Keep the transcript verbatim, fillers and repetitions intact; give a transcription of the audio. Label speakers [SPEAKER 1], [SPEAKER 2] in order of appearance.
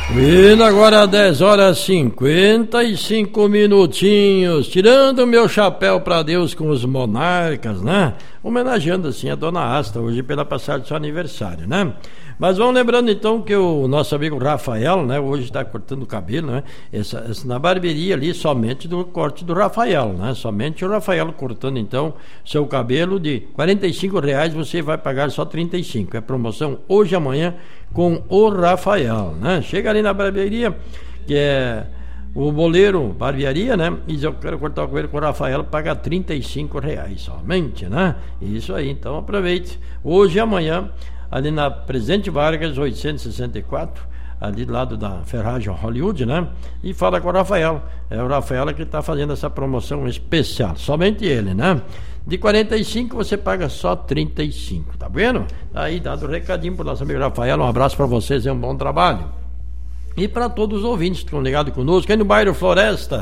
[SPEAKER 1] Vindo agora dez horas e cinquenta e cinco minutinhos, tirando o meu chapéu para Deus com os monarcas, né? Homenageando assim a Dona Asta, hoje pela passagem do seu aniversário, né? Mas vamos lembrando então que o nosso amigo Rafael, né? Hoje está cortando o cabelo, né? Essa, essa, na barbearia ali, somente do corte do Rafael, né? Somente o Rafael cortando então seu cabelo de quarenta e cinco reais, você vai pagar só trinta e cinco. É promoção hoje e amanhã com o Rafael, né? Chega ali na barbearia, que é o Boleiro Barbearia, né? E diz, eu quero cortar o cabelo com o Rafael, paga trinta e cinco reais somente, né? Isso aí, então aproveite. Hoje e amanhã, ali na Presidente Vargas, oitocentos e sessenta e quatro, ali do lado da Ferragem Hollywood, né? E fala com o Rafael. É o Rafael que está fazendo essa promoção especial, somente ele, né? De quarenta e cinco você paga só trinta e cinco, tá vendo? Aí, dado o recadinho pro nosso amigo Rafael, um abraço para vocês e um bom trabalho. E para todos os ouvintes que estão ligados conosco, aí no bairro Floresta,